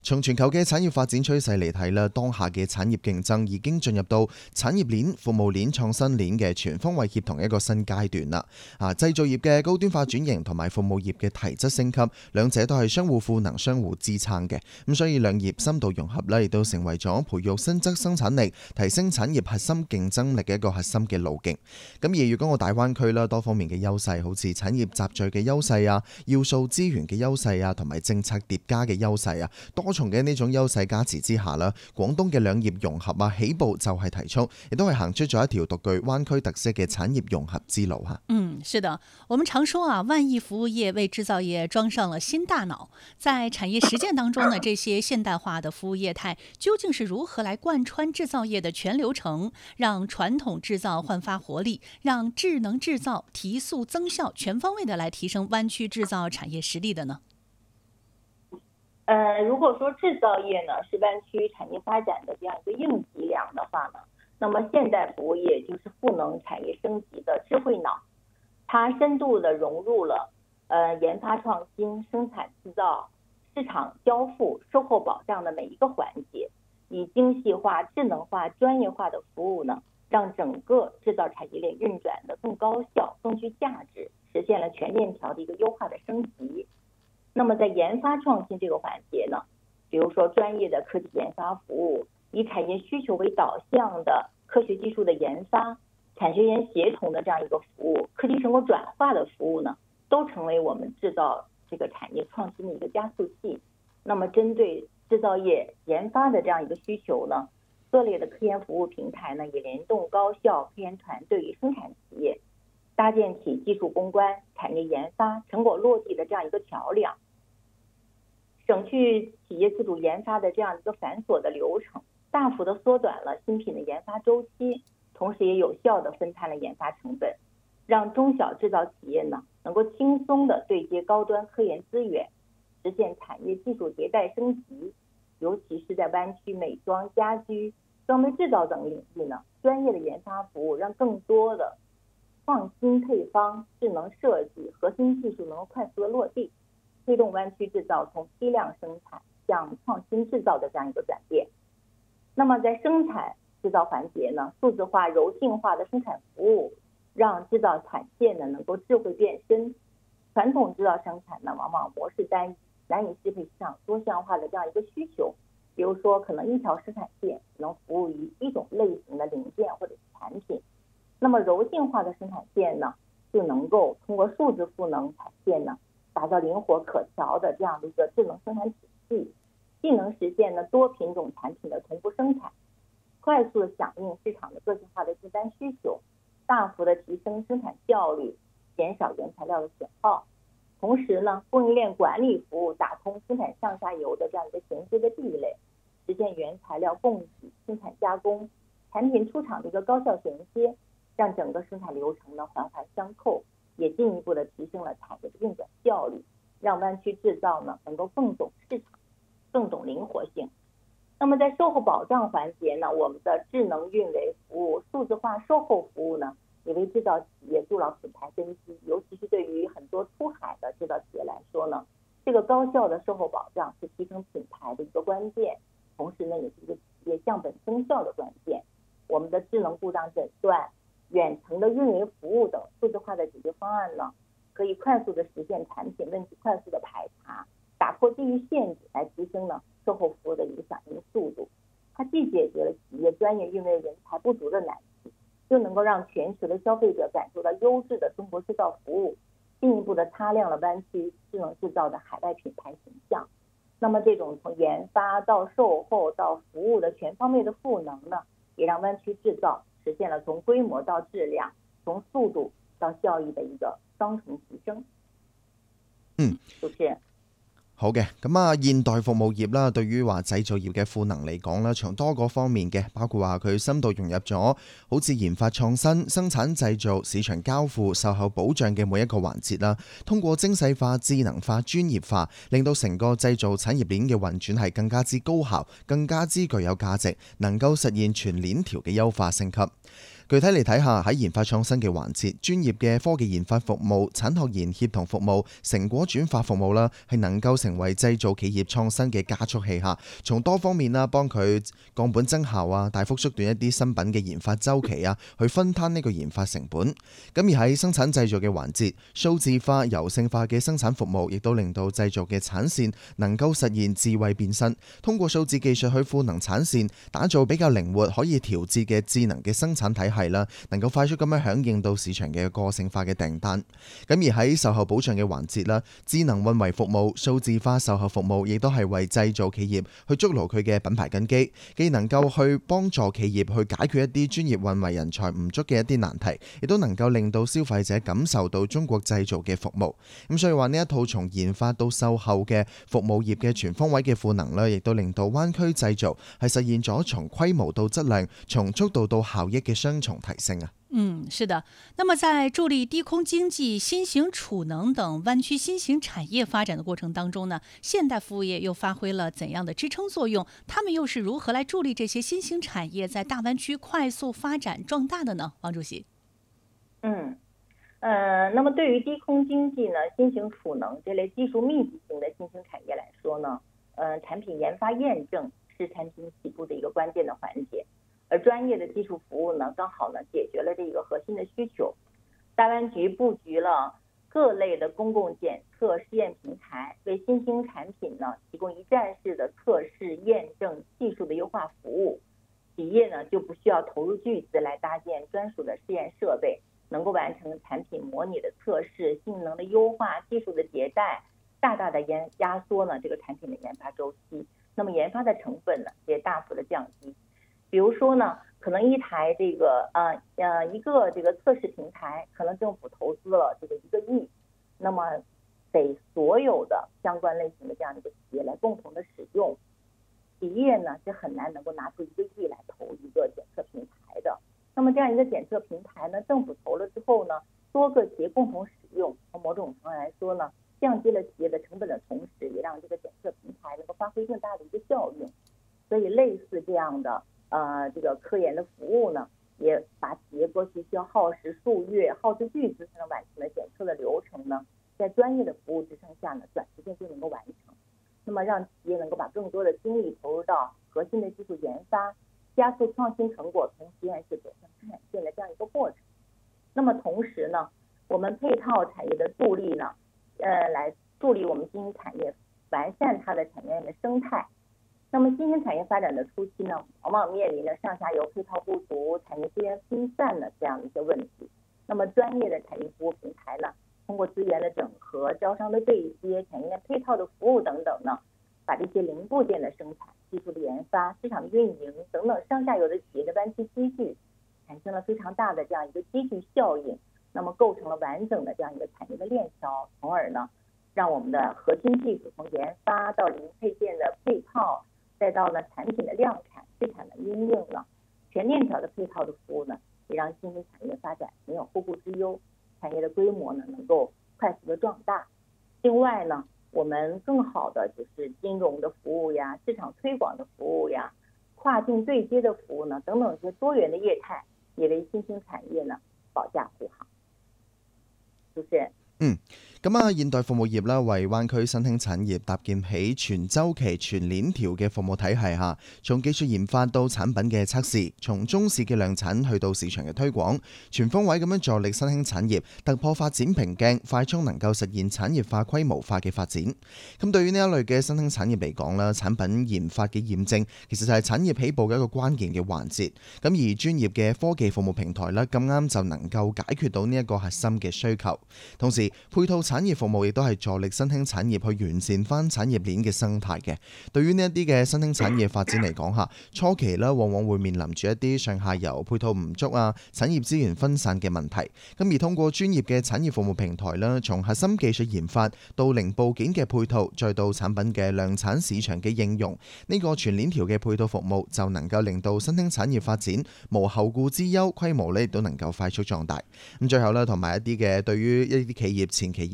從全球嘅產業發展趨勢嚟睇啦，當下嘅產業競爭已經進入到產業鏈、服務鏈、創新鏈嘅全方位協同一個新階段啦。製造業嘅高端化轉型同埋服務業嘅提質升級，兩者都係相互賦能、相互支撐嘅。咁所以兩業深度融合咧，亦都成為咗培育新增生產力、提升產業核心競爭力嘅一個核心嘅路徑。咁而粵港澳大灣區啦，多方面嘅優勢，好似產業集聚嘅優勢啊、要素資源嘅優勢啊，同埋政策疊加嘅優勢啊，多重嘅呢種優勢加持之下啦，廣東嘅兩業融合啊，起步就係提速，亦都係行出咗一條獨具灣區特色嘅產業融合之路哈。 是的，我們常說啊，萬億服務業為製造業裝上了新大腦。在產業實踐當中呢，這些現代化的服務業態究竟是如何來貫穿製造業的全流程，讓傳統製造煥發活力，讓智能製造提速增效，全方位的來提升灣區製造產業實力的呢？ 如果說製造業呢是灣區產業發展的這樣一個硬脊梁的話呢，那麼現代服務業就是賦能產業升級的智慧腦，它深度的融入了研發創新、生產製造、市場交付、售後保障的每一個環節，以精細化、智能化、專業化的服務呢，讓整個製造產業鏈運轉的更高效、更具價值，實現了全鏈條的一個優化的升級。那麼在研發創新這個環節呢，比如說專業的科技研發服務，以產業需求為導向的科學技術的研發、產學研協同的這樣一個服務，科技成果轉化的服務呢，都成為我們製造這個產業創新的一個加速器。那麼針對製造業研發的這樣一個需求呢，各類的科研服務平台呢，也聯動高校科研團隊與生產企業，搭建起技術攻關、產業研發、成果落地的這樣一個橋梁，省去企業自主研發的這樣一個繁瑣的流程，大幅的縮短了新品的研發周期，同時也有效的分攤了研發成本，讓中小製造企業呢能夠輕鬆的對接高端科研資源，實現產業技術迭代升級。尤其是在灣區美妝、家居、裝備製造等領域呢，專業的研發服務讓更多的創新配方、智能設計、核心技術能夠快速的落地，推動灣區製造從批量生產向創新製造的這樣一個轉變。那麼在生產製造環節呢，數字化、柔性化的生產服務，讓製造產線呢能夠智慧變身。傳統製造生產呢，往往模式單一，難以適配市場多樣化的這樣一個需求。比如說，可能一條生產線能服務於一種類型的零件或者是產品。那麼柔性化的生產線呢，就能夠通過數字賦能產線呢，打造靈活可調的這樣的一個智能生產體系，既能實現呢多品種產品的同步生產，快速的響應市場的個性化的訂單需求，大幅的提升生產效率，減少原材料的損耗。同時呢，供應鏈管理服務打通生產上下游的這樣一個銜接的壁壘，實現原材料供給、生產加工、產品出廠的一個高效銜接，讓整個生產流程呢環環相扣，也進一步的提升了產業的運轉效率，讓灣區製造呢能夠更懂市場、更懂靈活性。那麼在售後保障環節呢，我們的智能運維服務、數字化售後服務呢，也為製造企業築牢品牌根基，尤其是對於很多出海的製造企業來說呢，這個高效的售後保障是提升品牌的一個關鍵，同時呢，也是一個企業降本增效的關鍵。我們的智能故障診斷、遠程的運維服務等數字化的解決方案呢，可以快速的實現產品問題快速的排查，打破地域限制，來提升呢售後服務的一個響應速度。它既解決了企業專業運維人才不足的難題，就能夠讓全球的消費者感受到優質的中國製造服務，進一步的擦亮了灣區智能製造的海外品牌形象。那麼這種從研發到售後到服務的全方位的賦能呢，也讓灣區製造實現了從規模到質量、從速度到效益的一個雙重提升。主持人。 好嘅，咁現代服務業啦，對於話製造業嘅賦能嚟講啦，從多個方面嘅，包括話佢深度融入咗好似研發創新、生產製造、市場交付、售後保障嘅每一個環節啦，通過精細化、智能化、專業化，令到成個製造產業鏈嘅運轉係更加之高效、更加之具有價值，能夠實現全鏈條嘅優化升級。 具體嚟睇下，喺研發創新嘅環節，專業嘅科技研發服務、產學研協同服務、成果轉化服務啦，係能夠成為製造企業創新嘅加速器下，從多方面啦幫佢降本增效啊，大幅縮短一啲新品嘅研發周期啊，去分攤呢個研發成本。咁而喺生產製造嘅環節，數字化、柔性化嘅生產服務，亦都令到製造嘅產線能夠實現智慧變身，通過數字技術去賦能產線，打造比較靈活、可以調節嘅智能嘅生產體系啦，能夠快速咁樣響應到市場嘅個性化嘅訂單。咁而喺售後保障嘅環節啦，智能運維服務、數字化售後服務，亦都係為製造企業去築牢佢嘅品牌根基，既能夠去幫助企業去解決一啲專業運維人才唔足嘅一啲難題，亦都能夠令到消費者感受到中國製造嘅服務。咁所以話呢一套從研發到售後嘅服務業嘅全方位嘅賦能呢，亦都令到灣區製造係實現咗從規模到質量、從速度到效益嘅雙重提升啊！ 是的。那麼在助力低空經濟、新型儲能等灣區新型產業發展的過程當中呢，現代服務業又發揮了怎樣的支撐作用？他們又是如何來助力這些新型產業在大灣區快速發展壯大的呢？王主席。 那麼對於低空經濟呢、新型儲能這類技術密集型的新型產業來說呢，產品研發驗證是產品起步的一個關鍵的環節。而專業的技術服務呢，剛好呢解決了這個核心的需求。大灣區布局了各類的公共檢測試驗平台，為新興產品呢提供一站式的測試驗證技術的優化服務。企業呢就不需要投入巨資來搭建專屬的試驗設備，能夠完成產品模擬的測試、性能的優化、技術的迭代，大大的壓縮呢這個產品的研發周期。那麼研發的成本呢也大幅的降低。比如說呢，可能一台一個測試平台，可能政府投資了這個1個億，那麼給所有的相關類型的這樣一個企業來共同的使用，企業呢是很難能夠拿出1個億來投一個檢測平台的。那麼這樣一個檢測平台呢，政府投了之後呢，多個企業共同使用，從某種程度來說呢，降低了企業的成本的同時，也讓這個檢測平台能夠發揮更大的一個效用。所以類似這樣的這個科研的服務呢，也把企業過去需要耗時數月、耗資巨資才能完成的檢測的流程呢，在專業的服務支撐下呢，短時間就能夠完成。那麼讓企業能夠把更多的精力投入到核心的技術研發，加速創新成果從實驗室走向生產線的這樣一個過程。那麼同時呢，我們配套產業的助力呢，來助力我們新興產業完善它的產業鏈的生態。那麼新興產業發展的初期呢，往往面臨着上下游配套不足、產業資源分散的這樣的一些問題。那麼專業的產業服務平台呢，通過資源的整合、招商的對接、產業鏈配套的服務等等呢，把這些零部件的生產、技術的研發、市場的運營等等上下游的企業的灣區積聚，產生了非常大的這樣一個積聚效應。那麼構成了完整的這樣一個產業的鏈條，從而呢，讓我們的核心技術從研發到零配件的配套，再到呢產品的量產、市場的應用呢，全鏈條的配套的服務呢，也讓新興產業發展沒有後顧之憂，產業的規模呢能夠快速的壯大。另外呢，我們更好的就是金融的服務呀、市場推廣的服務呀、跨境對接的服務呢等等一些多元的業態，也為新興產業呢保駕護航。主持人。 咁啊，現代服務業啦，為灣區新興產業搭建起全週期、全鏈條嘅服務體系下，從技術研發到產品嘅測試，從中試嘅量產去到市場嘅推廣，全方位咁樣助力新興產業突破發展瓶頸，快速能夠實現產業化、規模化嘅發展。咁對於呢一類嘅新興產業嚟講啦，產品研發嘅驗證其實就係產業起步嘅一個關鍵嘅環節。咁而專業嘅科技服務平台呢，咁啱就能夠解決到呢一個核心嘅需求，同時配套產業服務亦都係助力新興產業去完善翻產業鏈嘅生態嘅。對於呢一啲嘅新興產業發展嚟講，初期咧往往會面臨住一啲上下游配套唔足啊、產業資源分散嘅問題。咁而通過專業嘅產業服務平台啦，從核心技術研發到零部件嘅配套，再到產品嘅量產市場嘅應用，呢個全鏈條嘅配套服務就能夠令到新興產業發展無後顧之憂，規模咧亦都能夠快速壯大。咁最後咧，同埋一啲嘅對於一啲企業前期研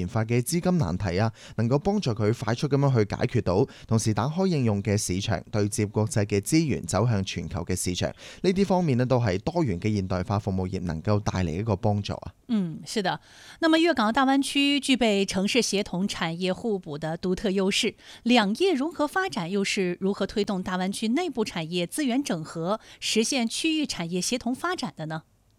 研發嘅資金難題啊，能夠幫助佢快速咁樣去解決到，同時打開應用嘅市場，對接國際嘅資源，走向全球嘅市場。呢啲方面呢，都係多元嘅現代化服務業能夠帶嚟一個幫助啊。 是的。那麼粵港澳大灣區具備城市協同產業互補的獨特優勢，兩業融合發展又是如何推動大灣區內部產業資源整合，實現區域產業協同發展的呢？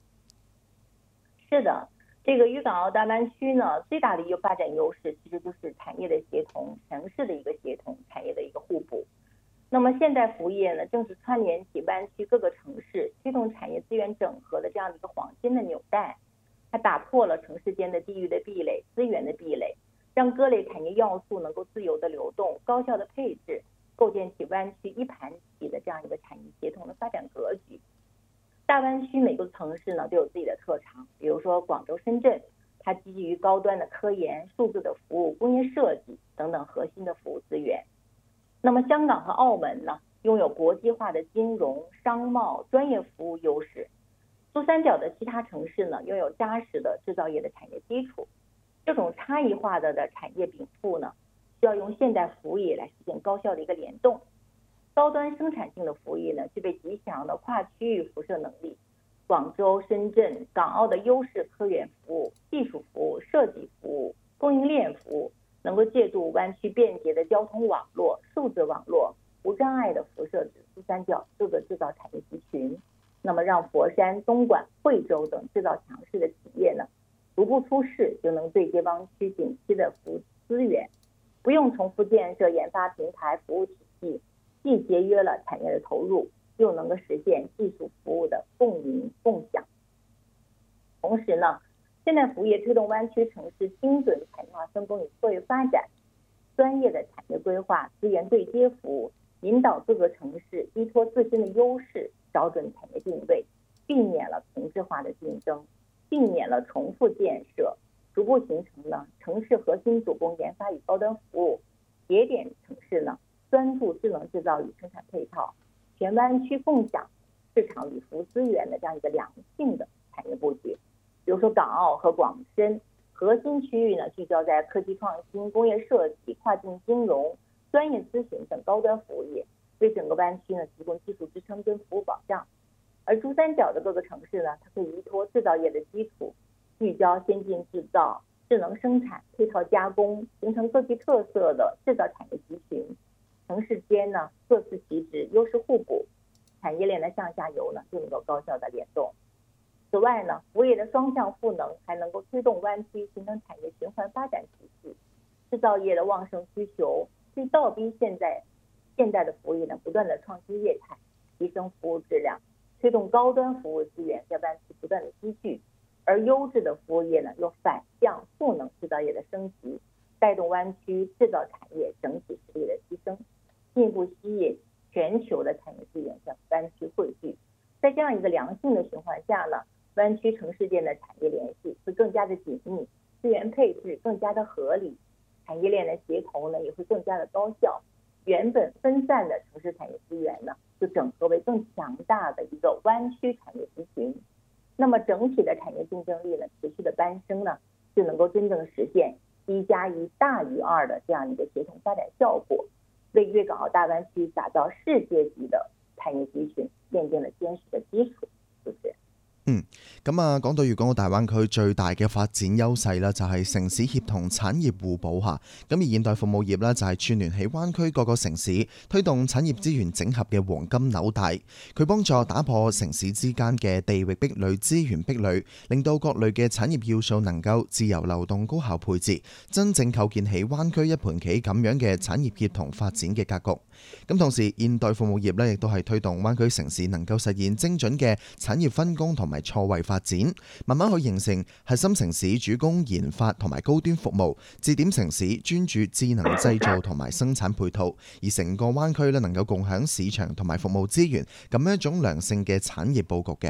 是的，這個粵港澳大灣區呢，最大的一個發展優勢其實就是產業的協同，城市的一個協同，產業的一個互補。那麼現代服務業呢，正是串聯起灣區各個城市，推動產業資源整合的這樣的一個黃金的紐帶。它打破了城市間的地域的壁壘、資源的壁壘，讓各類產業要素能夠自由的流動、高效的配置，構建起灣區一盤棋的這樣一個產業協同的發展格局。大灣區每個城市呢都有自己的特長，比如說廣州、深圳，它基於高端的科研、數字的服務、工業設計等等核心的服務資源。那麼香港和澳門呢，擁有國際化的金融、商貿、專業服務優勢。珠三角的其他城市呢，擁有紮實的製造業的產業基礎。這種差異化的產業稟賦呢，需要用現代服務業來實現高效的一個聯動。高端生產性的服務業呢，具備極強的跨區域輻射能力。廣州、深圳、港澳的優勢科研服務、技術服務、設計服務、供應鏈服務，能夠借助灣區便捷的交通網絡、數字網絡、無障礙的輻射至珠三角各個製造產業集群。那麼讓佛山、東莞、惠州等製造強勢的企業呢，逐步出世，就能對接灣區景氣的服務資源，不用重複建設研發平台服務體系，既節約了產業的投入，又能夠實現技術服務的共贏共享。同時呢，現代服務業推動灣區城市精準產業化分工與策略發展，專業的產業規劃、資源對接服務，引導各個城市依託自身的優勢，找準產業定位，避免了同質化的競爭，避免了重複建設，逐步形成了城市核心主攻研發與高端服務，節點城市呢專注智能製造與生產配套，全灣區共享市場與服務資源的這樣一個良性的產業佈局。比如說港澳和廣深核心區域呢，聚焦在科技創新、工業設計、跨境金融、專業諮詢等高端服務業，為整個灣區呢提供技術支撐跟服務保障。而珠三角的各個城市呢，它可以依託製造業的基礎，聚焦先進製造、智能生產、配套加工，形成各具特色的製造產業集群。城市間呢各司其職，優勢互補，產業鏈的向下游呢就能夠高效的聯動。此外呢，服務業的雙向賦能還能夠推動灣區形成產業循環發展體系。製造業的旺盛需求，會倒逼現代的服務業呢不斷的創新業態，提升服務質量，推動高端服務資源在灣區不斷的積聚，而優質的服務業呢又反向賦能製造業的升級，帶動灣區製造產業整體實力的提升，進一步吸引全球的產業資源向灣區匯聚。在這樣一個良性的循環下呢，灣區城市間的產業聯繫會更加的緊密，資源配置更加的合理，產業鏈的協同呢也會更加的高效，原本分散的城市產業資源呢就整合為更強大的一個灣區產業集群。那麼整體的產業競爭力呢持續的攀升呢，就能夠真正實現1+1大於2的這樣一個協同發展效果，為粵港澳大灣區打造世界級的產業集群奠定了堅實的基礎。主持人。 咁啊，講到粵港澳大灣區最大嘅發展優勢啦，就係城市協同、產業互補嚇。咁而現代服務業呢，就係串聯起灣區各個城市，推動產業資源整合嘅黃金紐帶。佢幫助打破城市之間嘅地域壁壘、資源壁壘，令到各類嘅產業要素能夠自由流動、高效配置，真正構建起灣區一盤棋咁樣嘅產業協同發展嘅格局。咁同時，現代服務業呢，亦都係推動灣區城市能夠實現精準嘅產業分工同埋錯位發展，慢慢去形成核心城市主攻研發同埋高端服務，節點城市專注智能製造同埋生產配套，而成個灣區呢，能夠共享市場同埋服務資源，咁樣一種良性嘅產業佈局嘅。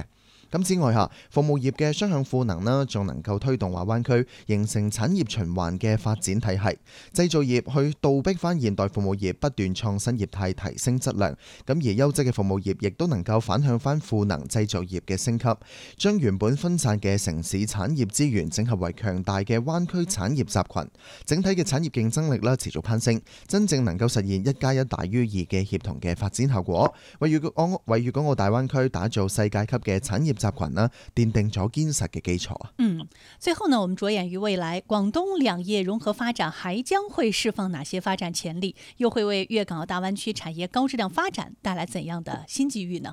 咁之外服務業嘅雙向賦能呢，仲能夠推動大灣區形成產業循環嘅發展體系，製造業去倒逼翻現代服務業不斷創新業態，提升質量。咁而優質嘅服務業亦都能夠反向翻賦能製造業嘅升級，將原本分散嘅城市產業資源整合為強大嘅灣區產業集群，整體嘅產業競爭力持續攀升，真正能夠實現1+1大於2嘅協同嘅發展效果，為粵港澳大灣區打造世界級嘅產業集群奠定咗堅實嘅基礎。 最後呢，我們着眼於未來，廣東兩業融合發展還將會釋放哪些發展潛力，又會為粵港澳大灣區產業高質量發展帶來怎樣的新機遇呢？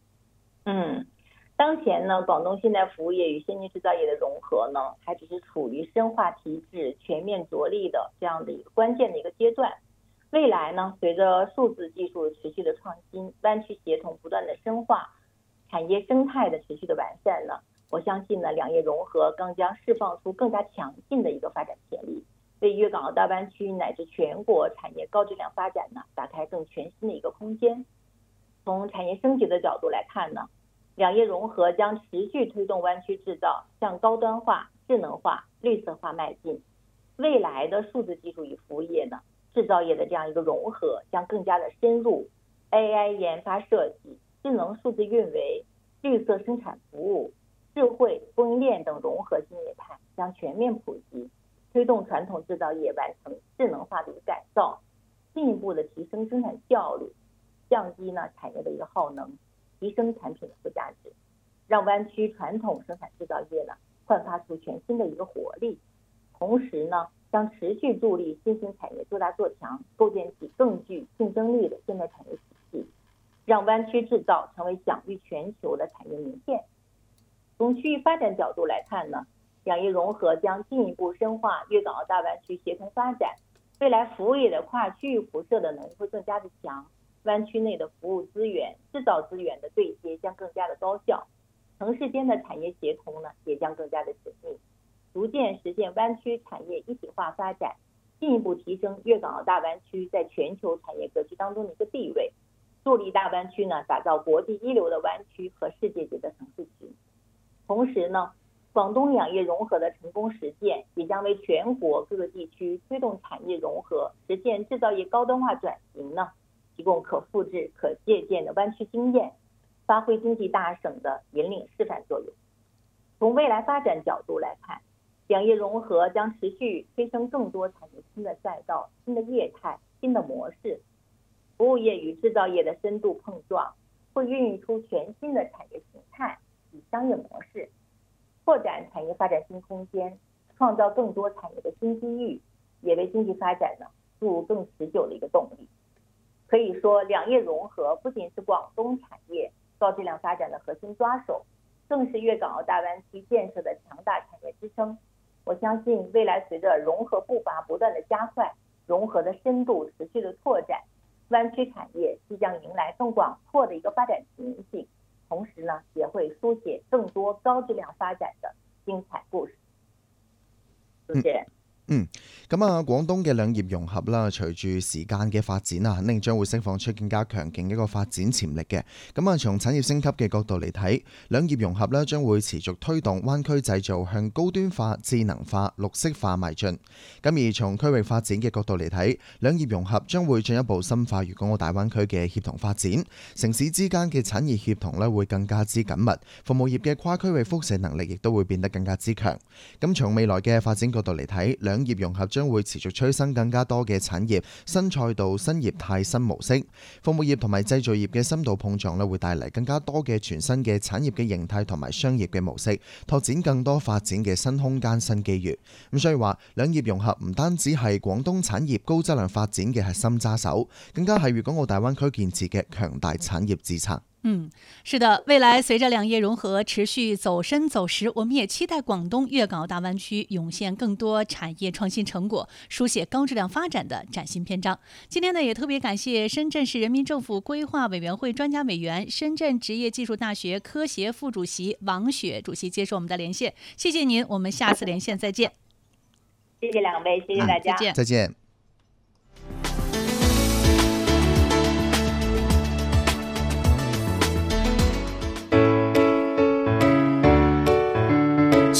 當前呢，廣東現代服務業與先進製造業的融合呢，還只是處於深化提質、全面着力的這樣的一個關鍵的一個階段。未來呢，隨着數字技術持續的創新，灣區協同不斷的深化，產業生態的持續的完善呢，我相信呢，兩業融合更將釋放出更加強勁的一個發展潛力，為粵港澳大灣區乃至全國產業高質量發展呢，打開更全新的一個空間。從產業升級的角度來看呢，兩業融合將持續推動灣區製造向高端化、智能化、綠色化邁進。未來的數字技術與服務業呢，製造業的這樣一個融合將更加的深入 ，AI 研發設計、智能數字運維、綠色生產服務、智慧供應鏈等融合新業態將全面普及，推動傳統製造業完成智能化的一個改造，進一步的提升生產效率，降低呢產業的一個耗能，提升產品的附加值，讓灣區傳統生產製造業呢煥發出全新的一個活力。同時呢，將持續助力新型產業做大做強，構建起更具競爭力的現代產業體系，讓灣區製造成為享譽全球的產業名片。從區域發展角度來看呢，兩業融合將進一步深化粵港澳大灣區協同發展，未來服務業的跨區域輻射的能力會更加的強，灣區內的服務資源、製造資源的對接將更加的高效，城市間的產業協同呢也將更加的緊密，逐漸實現灣區產業一體化發展，進一步提升粵港澳大灣區在全球產業格局當中的一個地位，助力大灣區呢打造國際一流的灣區和世界級的城市群。同時呢，廣東兩業融合的成功實踐，也將為全國各個地區推動產業融合、實現製造業高端化轉型呢，提供可複製、可借鑑的灣區經驗，發揮經濟大省的引領示範作用。從未來發展角度來看，兩業融合將持續推升更多產業新的賽道、新的業態、新的模式，服務業與製造業的深度碰撞，會孕育出全新的產業形態與商業模式，拓展產業發展新空間，創造更多產業的新機遇，也為經濟發展呢注入更持久的一個動力。可以說，兩業融合不僅是廣東產業高質量發展的核心抓手，更是粵港澳大灣區建設的強大產業支撐。我相信未來隨着融合步伐不斷的加快，融合的深度持續的拓展，灣區產業即將迎來更廣闊的一個發展前景，同時呢，也會書寫更多高質量發展的精彩故事。主持人。 廣東嘅兩業融合啦，隨住時間嘅發展肯定將會釋放出更加強勁嘅一個發展潛力嘅。從產業升級嘅角度嚟睇，兩業融合咧將會持續推動灣區製造向高端化、智能化、綠色化邁進。而從區域發展嘅角度嚟睇，兩業融合將會進一步深化粵港澳大灣區嘅協同發展，城市之間嘅產業協同咧會更加之緊密，服務業嘅跨區域輻射能力亦都會變得更加之強。從未來嘅發展角度嚟睇，兩業融合將會持續催生更加多嘅產業、新賽道、新業態、新模式。服務業同埋製造業嘅深度碰撞會帶嚟更加多嘅全新嘅產業嘅形態同埋商業嘅模式，拓展更多發展嘅新空間、新機遇。所以話，兩業融合唔單止係廣東產業高質量發展嘅核心揸手，更加係粵港澳大灣區建設嘅強大產業支撐。 是的，未來隨着兩業融合持續走深走實，我們也期待廣東粵港澳大灣區湧現更多產業創新成果，書寫高質量發展的嶄新篇章。今天呢，也特別感謝深圳市人民政府規劃委員會專家委員、深圳職業技術大學科協副主席王雪主席接受我們的連線，謝謝您，我們下次連線再見。 謝謝兩位，謝謝大家， 再見。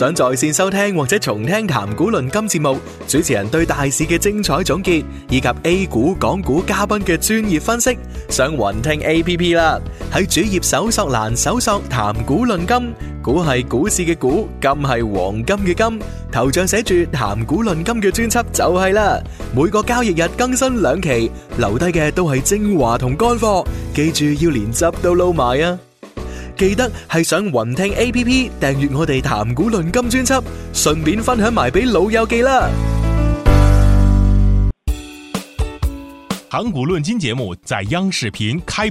想在線收聽或者重聽談股論金節目，主持人對大市嘅精彩總結，以及 A 股、港股嘉賓嘅專業分析，上雲聽 APP 啦。喺主頁搜索欄搜索談股論金，股係股市嘅股，金係黃金嘅金，頭像寫住談股論金嘅專輯就係啦。每個交易日更新2期，留低嘅都係精華同乾貨，記住要連汁都撈埋啊！記得係上雲聽 APP 訂閱我哋談股論金專輯，順便分享埋俾老友記啦。 談股論金節目在央視頻開播。